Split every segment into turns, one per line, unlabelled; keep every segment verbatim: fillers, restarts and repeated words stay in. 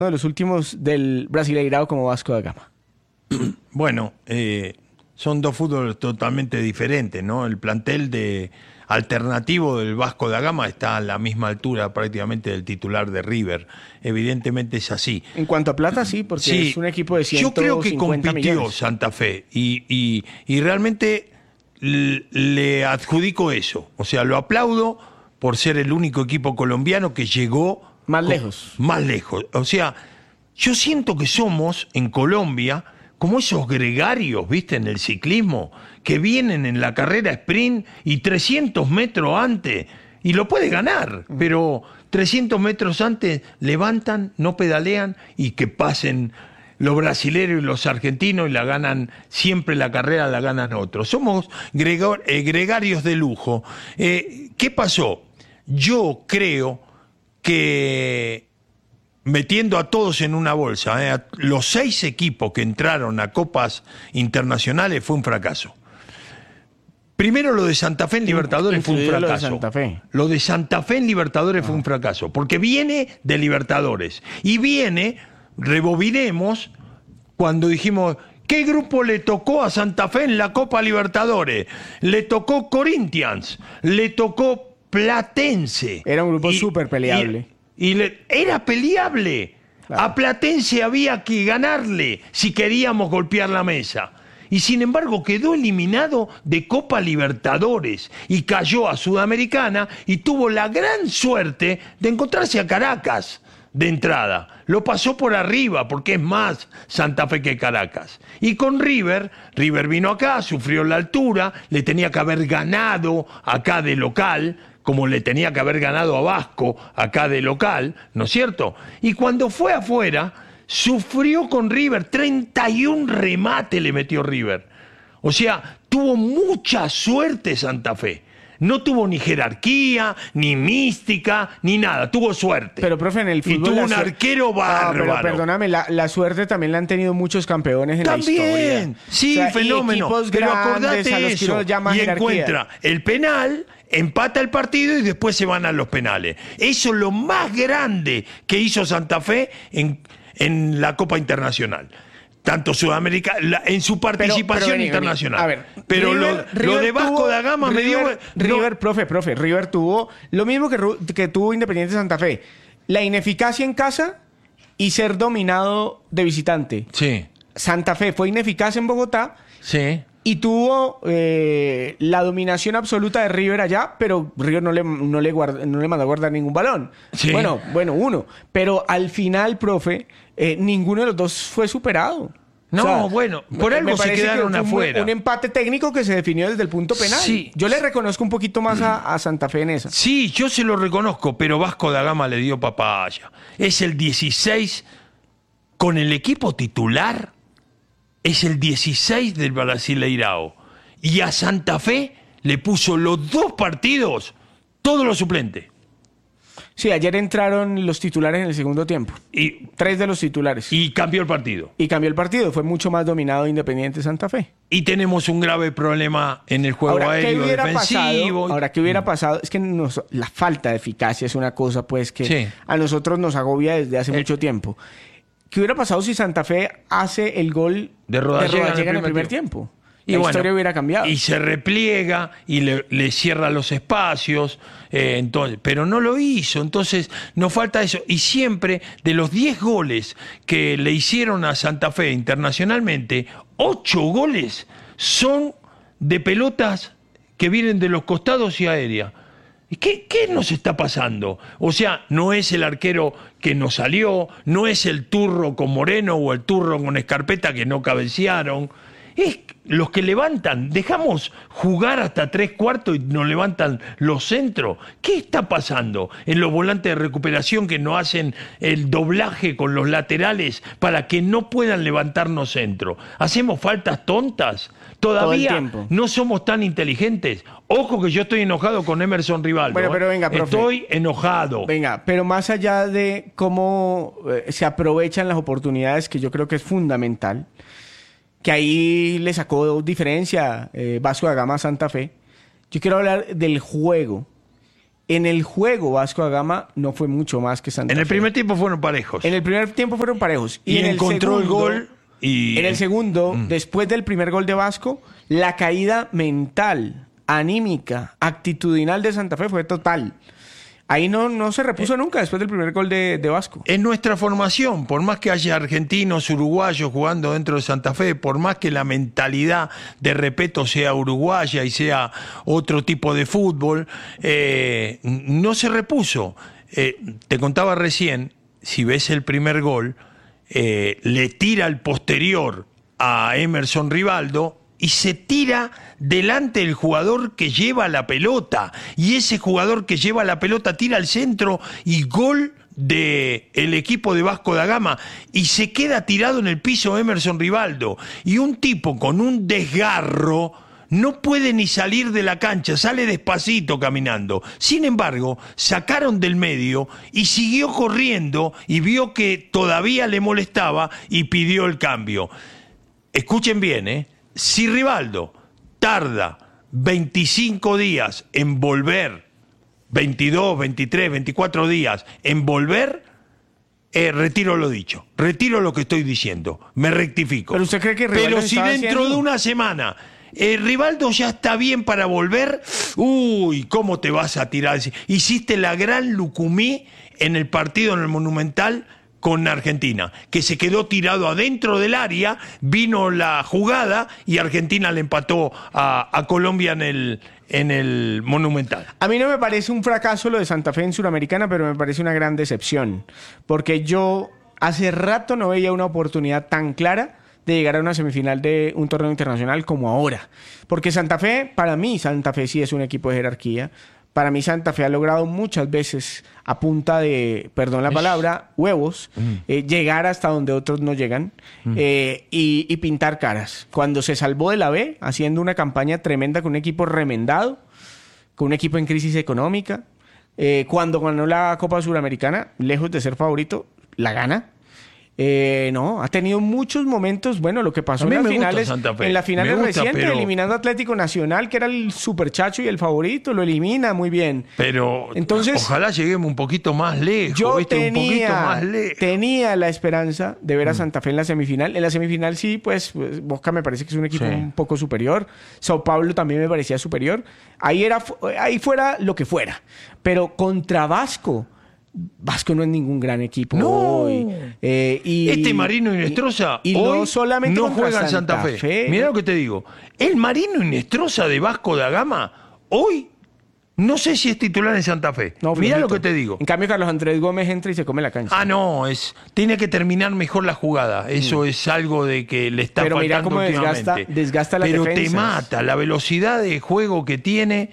de los últimos del Brasileirao como Vasco da Gama?
Bueno, eh, son dos fútboles totalmente diferentes, ¿no? El plantel de alternativo del Vasco da Gama está a la misma altura prácticamente del titular de River. Evidentemente es así.
En cuanto a plata, sí, porque
sí,
es un equipo de ciento cincuenta
yo creo que compitió
millones.
Santa Fe y, y, y realmente l- le adjudico eso. O sea, lo aplaudo por ser el único equipo colombiano que llegó
Más
con-
lejos.
Más lejos. O sea, yo siento que somos en Colombia como esos gregarios, ¿viste? En el ciclismo, que vienen en la carrera sprint y trescientos metros antes, y lo puede ganar, pero trescientos metros antes levantan, no pedalean y que pasen los brasileños y los argentinos y la ganan, siempre la carrera la ganan otros. Somos gregor- eh, gregarios de lujo. Eh, ¿Qué pasó? Yo creo que metiendo a todos en una bolsa, eh, a los seis equipos que entraron a copas internacionales fue un fracaso. Primero lo de Santa Fe en Libertadores fue un
Incluido lo de
fracaso.
Santa Fe.
Lo de Santa Fe en Libertadores fue un fracaso, porque viene de Libertadores y viene, rebobinemos, cuando dijimos, ¿qué grupo le tocó a Santa Fe en la Copa Libertadores? Le tocó Corinthians, le tocó Platense.
Era un grupo
Y-
súper peleable.
Y, y le- era peleable.
Claro.
A Platense había que ganarle si queríamos golpear la mesa. Y sin embargo quedó eliminado de Copa Libertadores y cayó a Sudamericana y tuvo la gran suerte de encontrarse a Caracas de entrada. Lo pasó por arriba porque es más Santa Fe que Caracas. Y con River, River vino acá, sufrió la altura, le tenía que haber ganado acá de local, como le tenía que haber ganado a Vasco acá de local, ¿no es cierto? Y cuando fue afuera, sufrió con River, treinta y un remate le metió River. O sea, tuvo mucha suerte Santa Fe. No tuvo ni jerarquía, ni mística, ni nada. Tuvo suerte.
Pero, profe, en el
y
fútbol...
tuvo
la
un
su-
arquero
Ah,
bárbaro.
pero perdóname, la, la suerte también la han tenido muchos campeones en
También,
la historia.
sí,
O sea, y
fenómeno.
equipos
Pero
grandes
acordate
a los que
eso.
uno llama
Y
jerarquía.
encuentra el penal, empata el partido y después se van a los penales. Eso es lo más grande que hizo Santa Fe en, en la Copa Internacional. Tanto Sudamérica, la- en su participación
pero vení,
internacional.
vení. A ver,
pero
River-
lo, lo
River
de Vasco
tuvo-
da Gama me dio.
River,
no-
River, profe, profe, River tuvo lo mismo que, Ru- que tuvo Independiente Santa Fe. La ineficacia en casa y ser dominado de visitante.
Sí,
Santa Fe fue ineficaz en Bogotá
sí.
y tuvo eh, la dominación absoluta de River allá, pero River no le, no le, guarda- no le mandó a guardar ningún balón.
Sí.
Bueno, bueno, uno. Pero al final, profe, eh, ninguno de los dos fue superado.
No, bueno, por
me-
algo
me
se
parece que
quedaron
fue un-
afuera.
Un, empate técnico que se definió desde el punto penal.
Sí.
Yo le reconozco un poquito más a, a Santa Fe en esa.
Sí, yo se lo reconozco, pero Vasco da Gama le dio papaya. Es el dieciséis con el equipo titular, es el dieciséis del Brasileirao. Y a Santa Fe le puso los dos partidos, todos los suplentes.
Sí, ayer entraron los titulares en el segundo tiempo.
Y,
Tres de los titulares. Y,
y cambió el partido.
cambió el partido. Fue mucho más dominado Independiente Santa Fe.
Y tenemos un grave problema en el juego
Ahora, ¿qué
aéreo
hubiera
defensivo.
pasado? Ahora, ¿qué hubiera pasado? Es que nos- la falta de eficacia es una cosa pues que
Sí.
a nosotros nos agobia desde hace
Eh.
mucho tiempo. ¿Qué hubiera pasado si Santa Fe hace el gol
De Rodallega en el
en el primer
primer
tiempo?
Y
la
bueno,
historia hubiera cambiado.
Y se repliega y le, le cierra los espacios, eh, entonces, pero no lo hizo. Entonces, nos falta eso. Y siempre, de los diez goles que le hicieron a Santa Fe internacionalmente, ocho goles son de pelotas que vienen de los costados y aéreas. ¿Y ¿Qué, ¿Qué nos está pasando? O sea, no es el arquero que nos salió, no es el turro con Moreno o el turro con Escarpeta que no cabecearon. Es los que levantan. Dejamos jugar hasta tres cuartos y nos levantan los centros. ¿Qué está pasando en los volantes de recuperación que no hacen el doblaje con los laterales para que no puedan levantarnos centro? ¿Hacemos faltas tontas? Todavía
tiempo.
no somos tan inteligentes. Ojo que yo estoy enojado con Emerson Rivaldo.
Bueno, pero
¿eh?
venga, profe.
Estoy enojado.
Venga, pero más allá de cómo eh, se aprovechan las oportunidades, que yo creo que es fundamental, que ahí le sacó diferencia eh, Vasco da Gama a Santa Fe, yo quiero hablar del juego. en el juego Vasco da Gama no fue mucho más que Santa Fe.
En el primer tiempo fueron parejos.
En el primer tiempo fueron parejos.
Y,
Y, en el
encontró
segundo,
el gol. Y...
En el segundo,
Mm.
después del primer gol de Vasco, la caída mental, anímica, actitudinal de Santa Fe fue total. Ahí no, no se repuso nunca después del primer gol de, de Vasco.
En nuestra formación, por más que haya argentinos, uruguayos jugando dentro de Santa Fe, por más que la mentalidad de Repetto sea uruguaya y sea otro tipo de fútbol, eh, no se repuso. Eh, te contaba recién, si ves el primer gol, eh, le tira el posterior a Emerson Rivaldo y se tira delante del jugador que lleva la pelota. Y ese jugador que lleva la pelota tira al centro y gol del equipo de Vasco da Gama. Y se queda tirado en el piso Emerson Rivaldo. Y un tipo con un desgarro no puede ni salir de la cancha, sale despacito caminando. Sin embargo, sacaron del medio y siguió corriendo y vio que todavía le molestaba y pidió el cambio. Escuchen bien, ¿eh? Si Rivaldo tarda veinticinco días en volver, veintidós, veintitrés, veinticuatro días en volver, eh, retiro lo dicho, retiro lo que estoy diciendo, me rectifico.
¿Pero usted cree que Rivaldo
Pero si
estaba
dentro
haciendo?
de una semana eh, Rivaldo ya está bien para volver, uy, ¿cómo te vas a tirar? Hiciste la gran lucumí en el partido en el Monumental con Argentina, que se quedó tirado adentro del área, vino la jugada y Argentina le empató a, a Colombia en el, en el Monumental.
A mí no me parece un fracaso lo de Santa Fe en Suramericana, pero me parece una gran decepción. Porque yo hace rato no veía una oportunidad tan clara de llegar a una semifinal de un torneo internacional como ahora. Porque Santa Fe, para mí, Santa Fe sí es un equipo de jerarquía. Para mí Santa Fe ha logrado muchas veces a punta de, perdón la palabra, huevos, mm. eh, llegar hasta donde otros no llegan mm. eh, y, y pintar caras. Cuando se salvó de la B, haciendo una campaña tremenda con un equipo remendado, con un equipo en crisis económica, eh, cuando ganó la Copa Suramericana, lejos de ser favorito, la gana. Eh, no, ha tenido muchos momentos, bueno, lo que pasó en las finales, en las finales recientes, pero... eliminando a Atlético Nacional, que era el superchacho y el favorito, lo elimina muy bien.
Pero
entonces,
ojalá lleguemos un poquito más lejos,
yo
¿viste?
Tenía,
un poquito más lejos.
tenía la esperanza de ver a Santa Fe en la semifinal. En la semifinal sí, pues, pues Boca me parece que es un equipo sí. un poco superior. Sao Paulo también me parecía superior. Ahí era, ahí fuera lo que fuera. Pero contra Vasco, Vasco no es ningún gran equipo
no.
hoy. Eh, y,
este Marino Inestrosa
y, y
hoy
no, solamente
no juega en
Santa,
Santa Fe.
Fe.
Mirá lo que te digo. El Marino Inestrosa de Vasco da Gama hoy no sé si es titular en Santa Fe. No, mirá lo que te digo.
En cambio, Carlos Andrés Gómez entra y se come la cancha.
Ah, no, es tiene que terminar mejor la jugada. Eso mm. es algo de que le está
Pero
faltando
mirá cómo desgasta, desgasta las
Pero
defensas.
te mata. La velocidad de juego que tiene...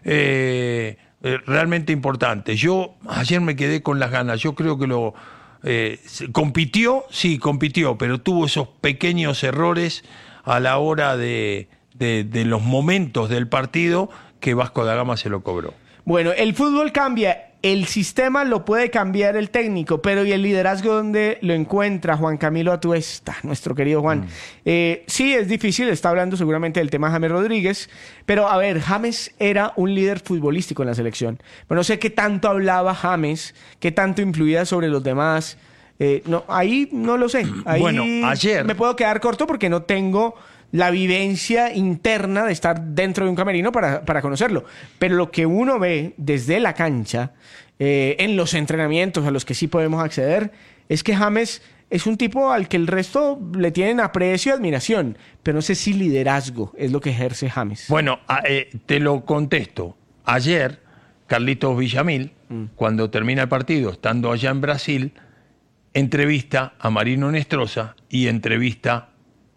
Eh, realmente importante. Yo ayer me quedé con las ganas. Yo creo que lo eh, compitió, sí, compitió, pero tuvo esos pequeños errores a la hora de, de, de los momentos del partido que Vasco da Gama se lo cobró.
Bueno, el fútbol cambia. El sistema lo puede cambiar el técnico, pero ¿y el liderazgo dónde lo encuentra Juan Camilo Atuesta, nuestro querido Juan? Mm. Eh, sí, es difícil, está hablando seguramente del tema James Rodríguez, pero a ver, James era un líder futbolístico en la selección. Pero no sé qué tanto hablaba James, qué tanto influía sobre los demás. Eh, no, ahí no lo sé. Ahí
bueno, ayer...
me puedo quedar corto porque no tengo la vivencia interna de estar dentro de un camerino para, para conocerlo. Pero lo que uno ve desde la cancha, eh, en los entrenamientos a los que sí podemos acceder, es que James es un tipo al que el resto le tienen aprecio y admiración, pero no sé si liderazgo es lo que ejerce James.
Bueno, eh, te lo contesto. Ayer, Carlitos Villamil, mm. cuando termina el partido, estando allá en Brasil, entrevista a Marino Inestrosa y entrevista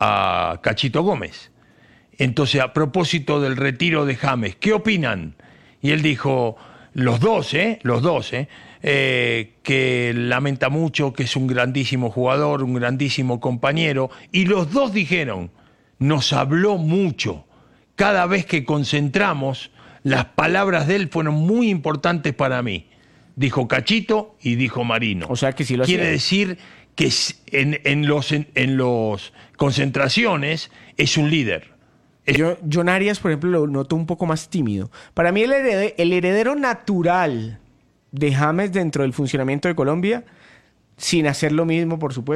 a Cachito Gómez. Entonces, a propósito del retiro de James, ¿qué opinan? Y él dijo, los dos, ¿eh? Los dos, ¿eh? Eh, que lamenta mucho, que es un grandísimo jugador, un grandísimo compañero. Y los dos dijeron, nos habló mucho. Cada vez que concentramos, las palabras de él fueron muy importantes para mí. Dijo Cachito y dijo Marino.
O sea que sí lo
Quiere
hacía.
decir que en, en los en, en los concentraciones es un líder.
Yo, John Arias, por ejemplo, lo noto un poco más tímido. Para mí el heredero, el heredero natural de James dentro del funcionamiento de Colombia, sin hacer lo mismo, por supuesto,